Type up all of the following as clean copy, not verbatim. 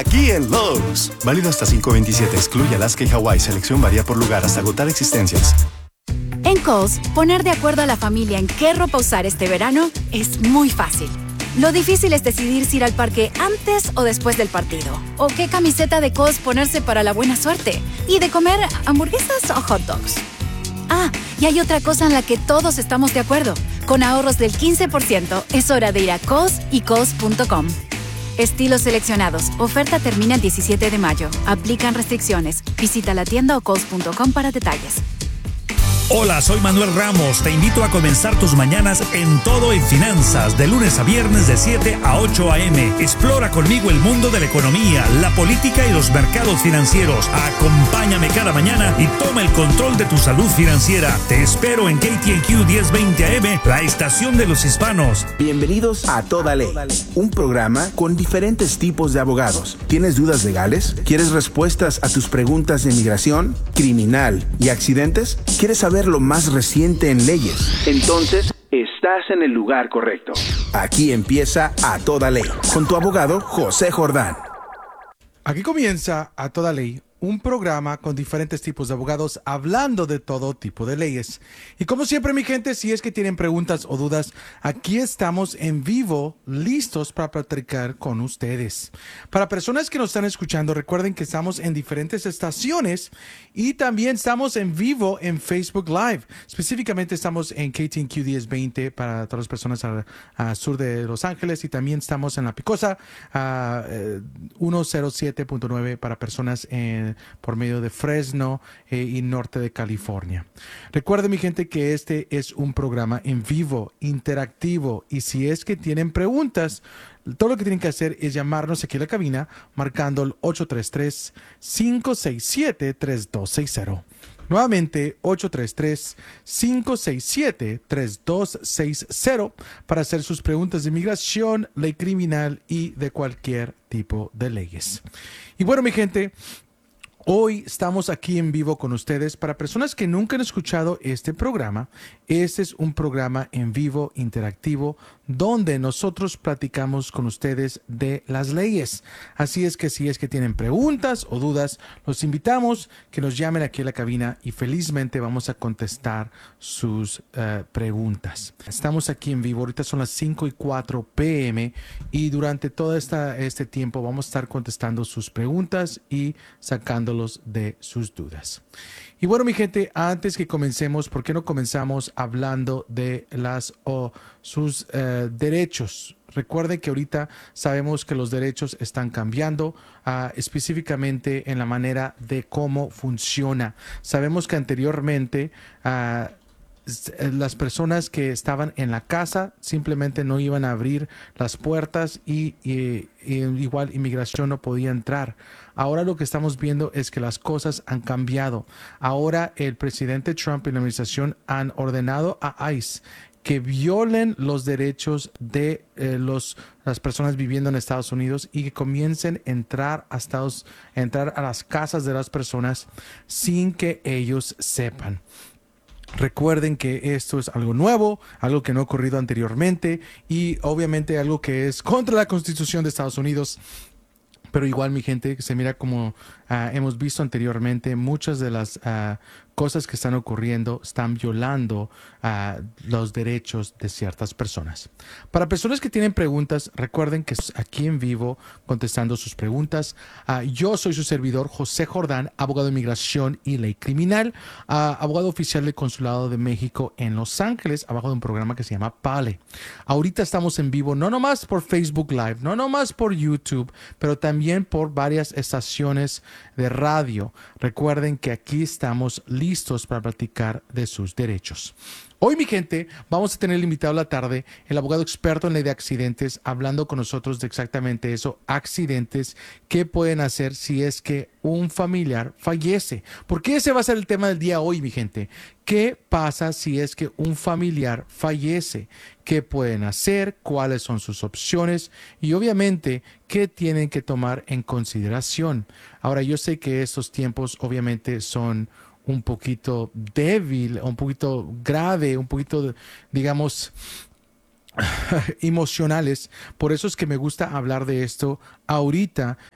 Aquí en Lowe's. Válido hasta 5/27. Excluye Alaska y Hawái. Selección varía por lugar hasta agotar existencias. En Kohl's, poner de acuerdo a la familia en qué ropa usar este verano es muy fácil. Lo difícil es decidir si ir al parque antes o después del partido. O qué camiseta de Kohl's ponerse para la buena suerte. Y de comer hamburguesas o hot dogs. Ah, y hay otra cosa en la que todos estamos de acuerdo. Con ahorros del 15%, es hora de ir a Kohl's y Kohls.com. Estilos seleccionados. Oferta termina el 17 de mayo. Aplican restricciones. Visita la tienda o Kohls.com para detalles. Hola, soy Manuel Ramos. Te invito a comenzar tus mañanas en Todo en Finanzas, de lunes a viernes de 7 a 8 a.m. Explora conmigo el mundo de la economía, la política y los mercados financieros. Acompáñame cada mañana y toma el control de tu salud financiera. Te espero en KTNQ 1020 AM, la estación de los hispanos. Bienvenidos a Toda Ley, un programa con diferentes tipos de abogados. ¿Tienes dudas legales? ¿Quieres respuestas a tus preguntas de inmigración, criminal y accidentes? ¿Quieres saber lo más reciente en leyes? Entonces, estás en el lugar correcto. Aquí empieza A Toda Ley, con tu abogado José Jordán. Aquí comienza A Toda Ley, un programa con diferentes tipos de abogados hablando de todo tipo de leyes. Y como siempre, mi gente, si es que tienen preguntas o dudas, aquí estamos en vivo, listos para platicar con ustedes. Para personas que nos están escuchando, recuerden que estamos en diferentes estaciones y también estamos en vivo en Facebook Live. Específicamente estamos en KTNQ 1020 para todas las personas al sur de Los Ángeles, y también estamos en La Picosa 107.9 para personas por medio de Fresno y norte de California. Recuerden, mi gente, que este es un programa en vivo, interactivo, y si es que tienen preguntas, todo lo que tienen que hacer es llamarnos aquí a la cabina marcando el 833-567-3260. Nuevamente, 833-567-3260 para hacer sus preguntas de inmigración, ley criminal y de cualquier tipo de leyes. Y bueno, mi gente, hoy estamos aquí en vivo con ustedes. Para personas que nunca han escuchado este programa, este es un programa en vivo interactivo donde nosotros platicamos con ustedes de las leyes. Así es que si es que tienen preguntas o dudas, los invitamos que nos llamen aquí a la cabina y felizmente vamos a contestar sus preguntas. Estamos aquí en vivo, ahorita son las 5:04 p.m. y durante todo este tiempo vamos a estar contestando sus preguntas y sacándolos de sus dudas. Y bueno, mi gente, antes que comencemos, ¿por qué no comenzamos hablando de sus derechos? Recuerden que ahorita sabemos que los derechos están cambiando, específicamente en la manera de cómo funciona. Sabemos que anteriormente las personas que estaban en la casa simplemente no iban a abrir las puertas y igual inmigración no podía entrar. Ahora lo que estamos viendo es que las cosas han cambiado. Ahora el presidente Trump y la administración han ordenado a ICE que violen los derechos de las personas viviendo en Estados Unidos y que comiencen a entrar a las casas de las personas sin que ellos sepan. Recuerden que esto es algo nuevo, algo que no ha ocurrido anteriormente y obviamente algo que es contra la Constitución de Estados Unidos. Pero igual, mi gente, se mira como hemos visto anteriormente, muchas de las cosas que están ocurriendo están violando los derechos de ciertas personas. Para personas que tienen preguntas, recuerden que aquí en vivo contestando sus preguntas. Yo soy su servidor, José Jordán, abogado de inmigración y ley criminal, abogado oficial del Consulado de México en Los Ángeles, abajo de un programa que se llama PALE. Ahorita estamos en vivo, no nomás por Facebook Live, no nomás por YouTube, pero también por varias estaciones de radio. Recuerden que aquí estamos listos para platicar de sus derechos. Hoy, mi gente, vamos a tener el invitado a la tarde, el abogado experto en ley de accidentes, hablando con nosotros de exactamente eso, accidentes, qué pueden hacer si es que un familiar fallece. Porque ese va a ser el tema del día hoy, mi gente. ¿Qué pasa si es que un familiar fallece? ¿Qué pueden hacer? ¿Cuáles son sus opciones? Y obviamente, ¿qué tienen que tomar en consideración? Ahora, yo sé que estos tiempos obviamente son un poquito débil, un poquito grave, un poquito, digamos, emocionales. Por eso es que me gusta hablar de esto ahorita,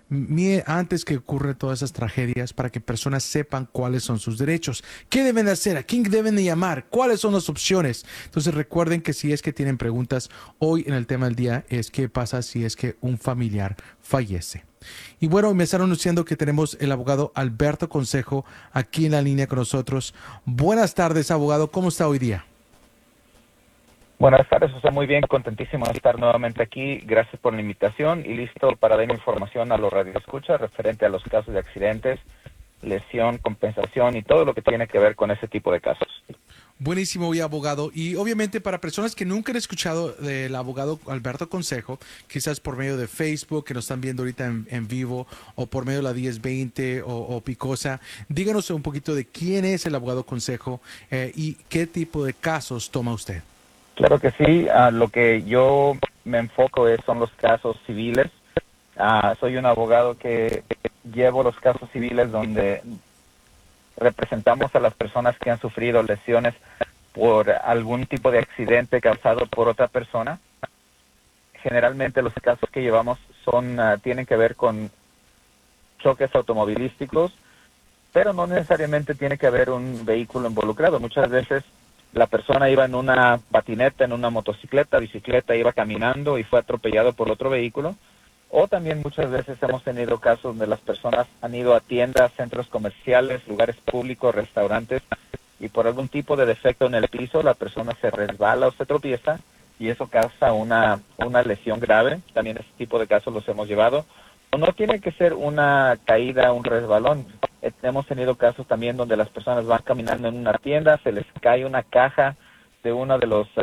antes que ocurren todas esas tragedias, para que personas sepan cuáles son sus derechos, qué deben de hacer, a quién deben de llamar, cuáles son las opciones. Entonces recuerden que si es que tienen preguntas, hoy en el tema del día es qué pasa si es que un familiar fallece. Y bueno, me están anunciando que tenemos el abogado Alberto Consejo aquí en la línea con nosotros. Buenas tardes, abogado, ¿cómo está hoy día? Buenas tardes, José. Muy bien, contentísimo de estar nuevamente aquí. Gracias por la invitación y listo para dar información a los radioescuchas referente a los casos de accidentes, lesión, compensación y todo lo que tiene que ver con ese tipo de casos. Buenísimo, abogado. Y obviamente para personas que nunca han escuchado del abogado Alberto Consejo, quizás por medio de Facebook, que nos están viendo ahorita en vivo, o por medio de la 1020 o Picosa, díganos un poquito de quién es el abogado Consejo y qué tipo de casos toma usted. Claro que sí. Lo que yo me enfoco son los casos civiles. Soy un abogado que llevo los casos civiles donde representamos a las personas que han sufrido lesiones por algún tipo de accidente causado por otra persona. Generalmente los casos que llevamos tienen que ver con choques automovilísticos, pero no necesariamente tiene que haber un vehículo involucrado. Muchas veces la persona iba en una patineta, en una motocicleta, bicicleta, iba caminando y fue atropellado por otro vehículo. O también muchas veces hemos tenido casos donde las personas han ido a tiendas, centros comerciales, lugares públicos, restaurantes, y por algún tipo de defecto en el piso la persona se resbala o se tropieza y eso causa una lesión grave. También ese tipo de casos los hemos llevado. No tiene que ser una caída, un resbalón. Hemos tenido casos también donde las personas van caminando en una tienda, se les cae una caja de uno de los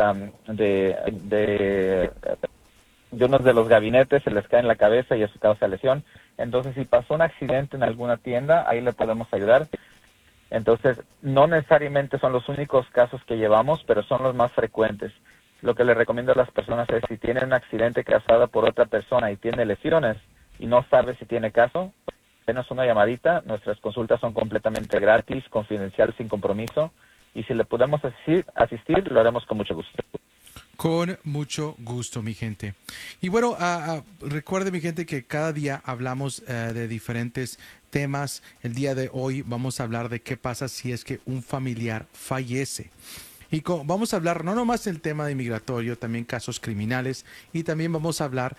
de uno de los gabinetes, se les cae en la cabeza y eso causa lesión. Entonces, si pasó un accidente en alguna tienda, ahí le podemos ayudar. Entonces, no necesariamente son los únicos casos que llevamos, pero son los más frecuentes. Lo que le recomiendo a las personas es, si tienen un accidente causado por otra persona y tiene lesiones y no sabe si tiene caso, denos una llamadita. Nuestras consultas son completamente gratis, confidenciales, sin compromiso. Y si le podemos asistir, lo haremos con mucho gusto. Con mucho gusto, mi gente. Y bueno, recuerde, mi gente, que cada día hablamos de diferentes temas. El día de hoy vamos a hablar de qué pasa si es que un familiar fallece. Y vamos a hablar no nomás del tema de migratorio, también casos criminales, y también vamos a hablar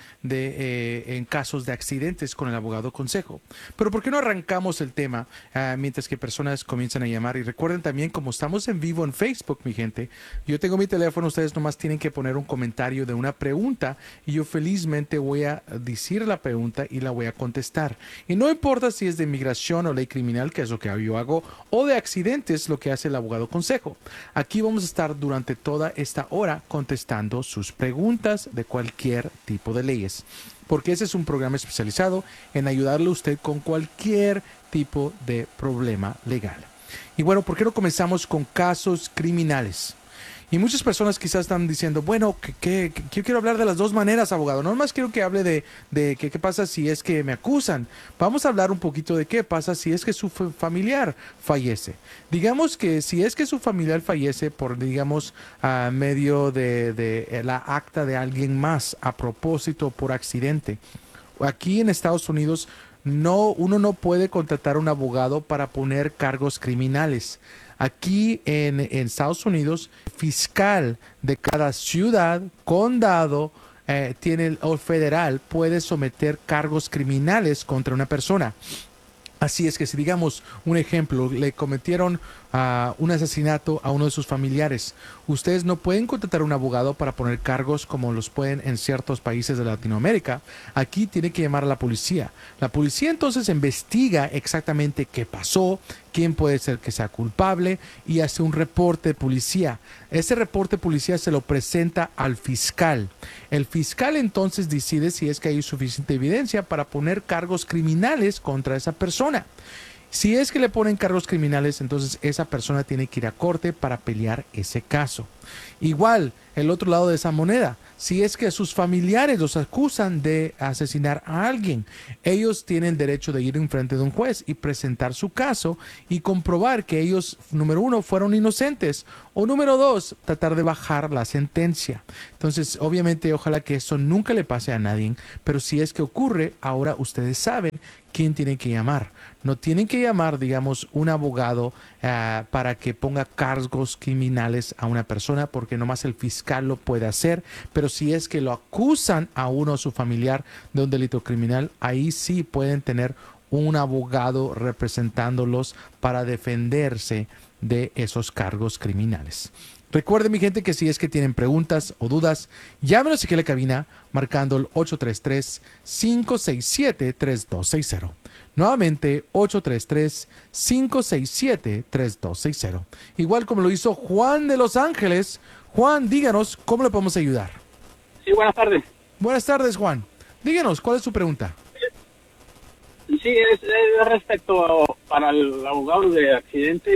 en casos de accidentes con el abogado Consejo. Pero ¿por qué no arrancamos el tema mientras que personas comienzan a llamar? Y recuerden también, como estamos en vivo en Facebook, mi gente, yo tengo mi teléfono, ustedes nomás tienen que poner un comentario de una pregunta y yo felizmente voy a decir la pregunta y la voy a contestar. Y no importa si es de migración o ley criminal, que es lo que yo hago, o de accidentes, lo que hace el abogado Consejo. Aquí vamos a estar durante toda esta hora contestando sus preguntas de cualquier tipo de leyes, porque ese es un programa especializado en ayudarle a usted con cualquier tipo de problema legal. Y bueno, ¿por qué no comenzamos con casos criminales? Y muchas personas quizás están diciendo, bueno, yo quiero hablar de las dos maneras, abogado. No más quiero que hable de qué pasa si es que me acusan. Vamos a hablar un poquito de qué pasa si es que su familiar fallece. Digamos que si es que su familiar fallece por, digamos, a medio de la acta de alguien más, a propósito, por accidente. Aquí en Estados Unidos, uno no puede contratar a un abogado para poner cargos criminales. Aquí en Estados Unidos, fiscal de cada ciudad, condado, o federal puede someter cargos criminales contra una persona. Así es que si, digamos, un ejemplo, le cometieron un asesinato a uno de sus familiares, ustedes no pueden contratar a un abogado para poner cargos como los pueden en ciertos países de Latinoamérica. Aquí tiene que llamar a la policía. La policía entonces investiga exactamente qué pasó, quién puede ser que sea culpable y hace un reporte de policía. Ese reporte de policía se lo presenta al fiscal. El fiscal entonces decide si es que hay suficiente evidencia para poner cargos criminales contra esa persona. Si es que le ponen cargos criminales, entonces esa persona tiene que ir a corte para pelear ese caso. Igual, el otro lado de esa moneda, si es que sus familiares los acusan de asesinar a alguien. Ellos tienen derecho de ir en frente de un juez y presentar su caso y comprobar que ellos, número uno, fueron inocentes, o número dos, tratar de bajar la sentencia. Entonces, obviamente, ojalá que eso nunca le pase a nadie, pero si es que ocurre, ahora ustedes saben quién tienen que llamar. No tienen que llamar, digamos, un abogado para que ponga cargos criminales a una persona, porque nomás el fiscal lo puede hacer. Pero si es que lo acusan a uno o su familiar de un delito criminal, ahí sí pueden tener un abogado representándolos para defenderse de esos cargos criminales. Recuerden, mi gente, que si es que tienen preguntas o dudas, llámenos aquí a la cabina marcando el 833-567-3260. Nuevamente, 833-567-3260. Igual como lo hizo Juan de Los Ángeles. Juan, díganos, ¿cómo le podemos ayudar? Sí, buenas tardes. Buenas tardes, Juan. Díganos, ¿cuál es su pregunta? Sí, es respecto para el abogado de accidentes.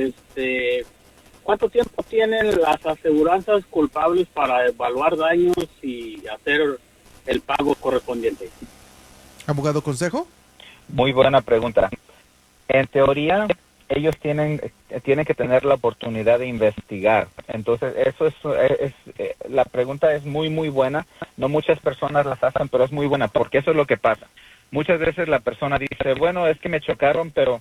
¿Cuánto tiempo tienen las aseguranzas culpables para evaluar daños y hacer el pago correspondiente? ¿Abogado consejo? Muy buena pregunta. En teoría, ellos tienen que tener la oportunidad de investigar. Entonces, eso es la pregunta es muy, muy buena. No muchas personas las hacen, pero es muy buena, porque eso es lo que pasa. Muchas veces la persona dice, bueno, es que me chocaron, pero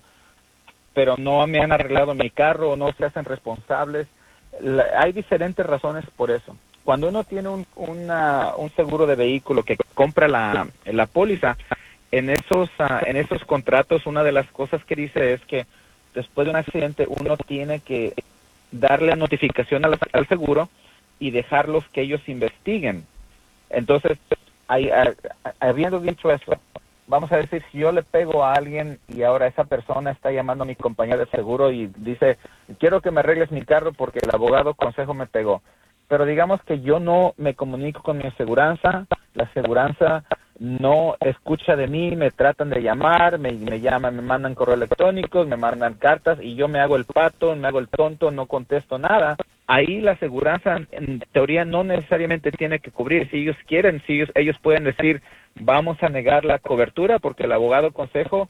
no me han arreglado mi carro, o no se hacen responsables. Hay diferentes razones por eso. Cuando uno tiene un seguro de vehículo que compra la póliza, en esos contratos, una de las cosas que dice es que después de un accidente uno tiene que darle notificación al seguro y dejarlos que ellos investiguen. Entonces, habiendo dicho eso, vamos a decir, si yo le pego a alguien y ahora esa persona está llamando a mi compañía de seguro y dice, quiero que me arregles mi carro porque el abogado consejo me pegó. Pero digamos que yo no me comunico con mi aseguranza, la aseguranza no escucha de mí, me tratan de llamar, me llaman, me mandan correo electrónicos, me mandan cartas y yo me hago el pato, me hago el tonto, no contesto nada. Ahí la aseguranza en teoría no necesariamente tiene que cubrir. Si ellos quieren, si ellos pueden decir, vamos a negar la cobertura porque el abogado consejo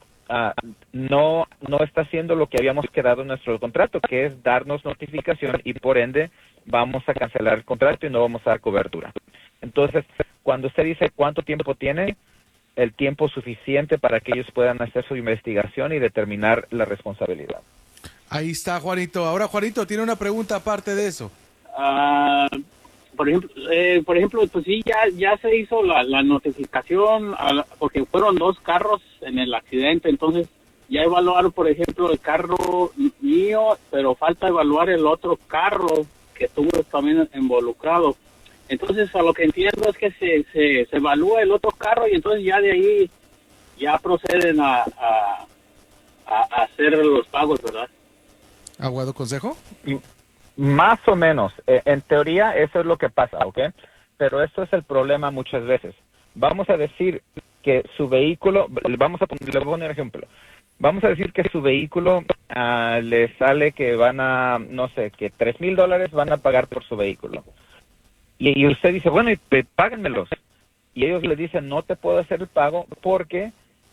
no está haciendo lo que habíamos quedado en nuestro contrato, que es darnos notificación y por ende vamos a cancelar el contrato y no vamos a dar cobertura. Entonces, cuando usted dice cuánto tiempo tiene, el tiempo suficiente para que ellos puedan hacer su investigación y determinar la responsabilidad. Ahí está, Juanito. Ahora, Juanito, tiene una pregunta aparte de eso. Por ejemplo, pues sí, ya se hizo la notificación, porque fueron 2 carros en el accidente, entonces ya evaluaron, por ejemplo, el carro mío, pero falta evaluar el otro carro que estuvo también involucrado. Entonces, a lo que entiendo es que se evalúa el otro carro y entonces ya de ahí ya proceden a hacer los pagos, ¿verdad? ¿Abogado consejo? Más o menos. En teoría eso es lo que pasa, ¿ok? Pero esto es el problema muchas veces. Vamos a decir que su vehículo, le voy a poner un ejemplo. Vamos a decir que su vehículo le sale que van a, no sé, que $3,000 van a pagar por su vehículo. Y usted dice, bueno, páganmelos. Y ellos le dicen, no te puedo hacer el pago porque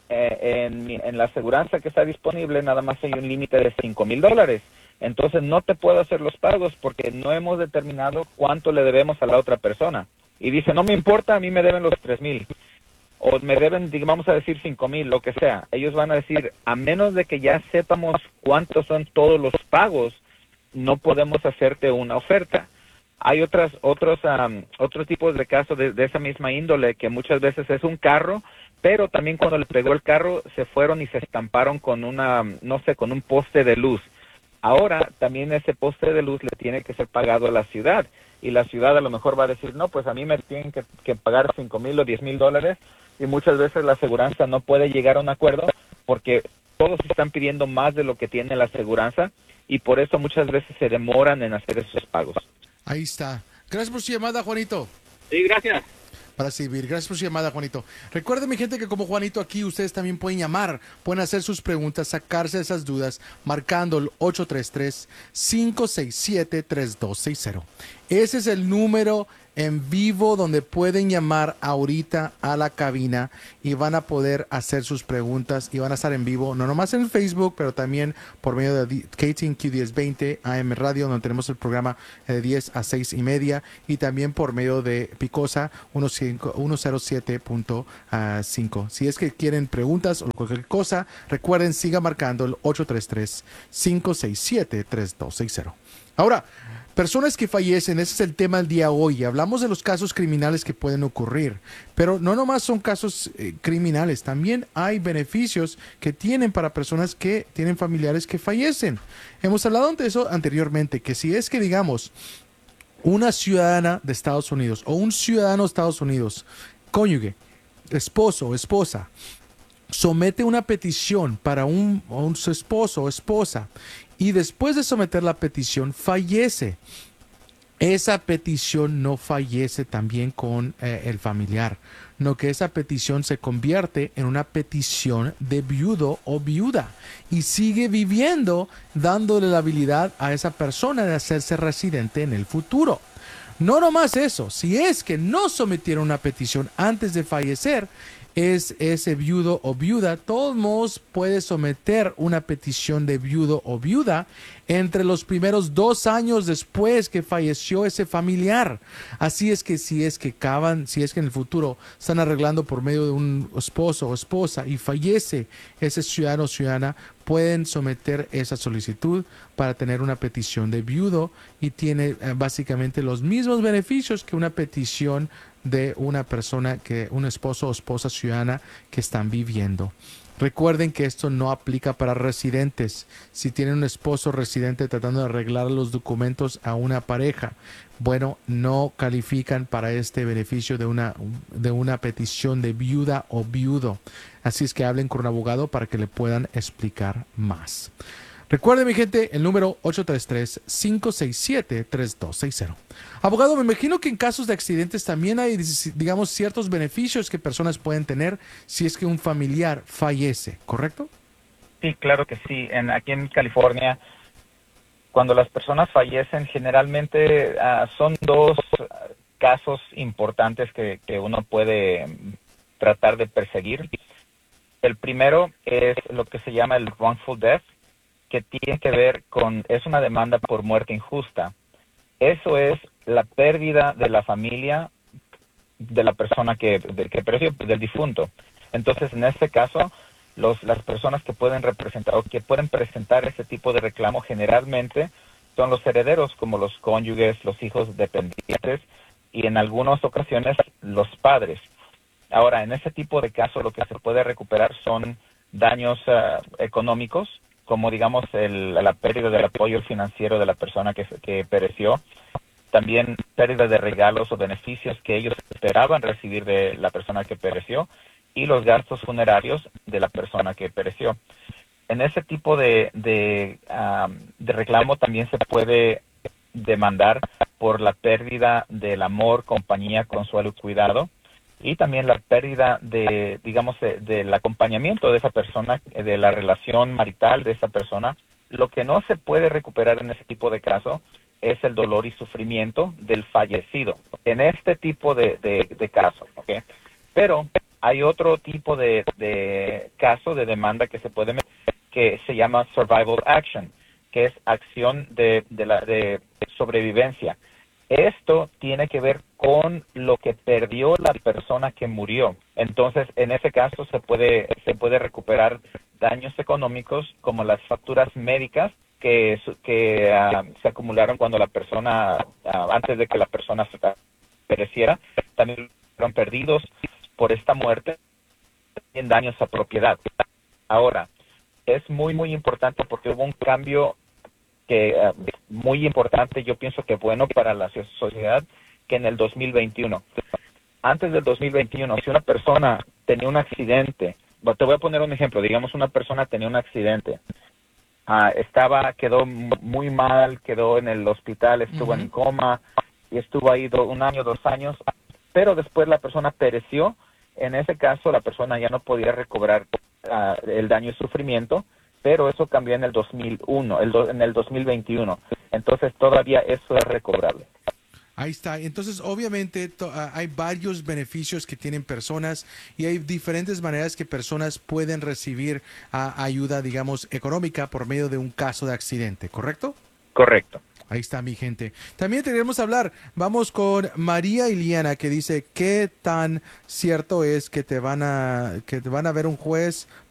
en la aseguranza que está disponible nada más hay un límite de $5,000. Entonces no te puedo hacer los pagos porque no hemos determinado cuánto le debemos a la otra persona. Y dice, no me importa, a mí me deben los $3,000. O me deben, vamos a decir, $5,000, lo que sea. Ellos van a decir, a menos de que ya sepamos cuántos son todos los pagos, no podemos hacerte una oferta. Hay otros tipos de casos de esa misma índole, que muchas veces es un carro, pero también cuando le pegó el carro se fueron y se estamparon con con un poste de luz. Ahora también ese poste de luz le tiene que ser pagado a la ciudad, y la ciudad a lo mejor va a decir, no, pues a mí me tienen que pagar $5,000 o $10,000, y muchas veces la aseguranza no puede llegar a un acuerdo porque todos están pidiendo más de lo que tiene la aseguranza, y por eso muchas veces se demoran en hacer esos pagos. Ahí está. Gracias por su llamada, Juanito. Sí, gracias. Para servir. Gracias por su llamada, Juanito. Recuerden, mi gente, que como Juanito aquí, ustedes también pueden llamar, pueden hacer sus preguntas, sacarse esas dudas, marcando el 833-567-3260. Ese es el número en vivo donde pueden llamar ahorita a la cabina y van a poder hacer sus preguntas y van a estar en vivo, no nomás en Facebook, pero también por medio de KTNQ 1020 AM Radio, donde tenemos el programa de 10 a 6 y media, y también por medio de Picosa 107.5. Si es que quieren preguntas o cualquier cosa, recuerden, siga marcando el 833-567-3260. Ahora, personas que fallecen, ese es el tema del día hoy. Hablamos de los casos criminales que pueden ocurrir, pero no nomás son casos criminales, también hay beneficios que tienen para personas que tienen familiares que fallecen. Hemos hablado de eso anteriormente, que si es que, digamos, una ciudadana de Estados Unidos o un ciudadano de Estados Unidos, cónyuge, esposo o esposa, somete una petición para su esposo o esposa, y después de someter la petición fallece, esa petición no fallece también con el familiar, no, que esa petición se convierte en una petición de viudo o viuda y sigue viviendo, dándole la habilidad a esa persona de hacerse residente en el futuro. No nomás eso, si es que no sometieron una petición antes de fallecer, es ese viudo o viuda, todos modos puede someter una petición de viudo o viuda entre los primeros 2 años después que falleció ese familiar. Así es que si es que en el futuro están arreglando por medio de un esposo o esposa y fallece ese ciudadano o ciudadana, pueden someter esa solicitud para tener una petición de viudo y tiene básicamente los mismos beneficios que una petición de una persona, que un esposo o esposa ciudadana que están viviendo. Recuerden que esto no aplica para residentes. Si tienen un esposo residente tratando de arreglar los documentos a una pareja, bueno, no califican para este beneficio de una petición de viuda o viudo. Así es que hablen con un abogado para que le puedan explicar más. Recuerden, mi gente, el número 833-567-3260. Abogado, me imagino que en casos de accidentes también hay, digamos, ciertos beneficios que personas pueden tener si es que un familiar fallece, ¿correcto? Sí, claro que sí. Aquí en California, cuando las personas fallecen, generalmente son 2 casos importantes que uno puede tratar de perseguir. El primero es lo que se llama el wrongful death, que tiene que ver es una demanda por muerte injusta. Eso es la pérdida de la familia de la persona que pereció, del difunto. Entonces, en este caso, las personas que pueden representar o que pueden presentar ese tipo de reclamo generalmente son los herederos, como los cónyuges, los hijos dependientes y en algunas ocasiones los padres. Ahora, en ese tipo de casos lo que se puede recuperar son daños económicos, como digamos la pérdida del apoyo financiero de la persona que pereció, también pérdida de regalos o beneficios que ellos esperaban recibir de la persona que pereció y los gastos funerarios de la persona que pereció. En ese tipo de reclamo también se puede demandar por la pérdida del amor, compañía, consuelo y cuidado, y también la pérdida del acompañamiento de esa persona, de la relación marital de esa persona. Lo que no se puede recuperar en ese tipo de caso es el dolor y sufrimiento del fallecido, en este tipo de casos, ¿okay? Pero hay otro tipo de caso de demanda que se puede meter, que se llama survival action, que es acción de sobrevivencia. Esto tiene que ver con lo que perdió la persona que murió. Entonces, en ese caso se puede recuperar daños económicos como las facturas médicas que se acumularon cuando la persona, antes de que la persona pereciera, también fueron perdidos por esta muerte, en daños a propiedad. Ahora, es muy, muy importante porque hubo un cambio muy importante, yo pienso que bueno para la sociedad, que en el 2021. Antes del 2021, si una persona tenía un accidente, te voy a poner un ejemplo, digamos una persona tenía un accidente, quedó muy mal, quedó en el hospital, estuvo en coma, y estuvo ahí 1 año, 2 años, pero después la persona pereció. En ese caso la persona ya no podía recobrar el daño y sufrimiento, pero eso cambió en el 2001, en el 2021. Entonces todavía eso es recobrable. Ahí está. Entonces, obviamente, hay varios beneficios que tienen personas y hay diferentes maneras que personas pueden recibir ayuda, digamos, económica por medio de un caso de accidente, ¿correcto? Correcto. Ahí está, mi gente. También queremos hablar, vamos con María Iliana, que dice, ¿qué tan cierto es que te van a ver un juez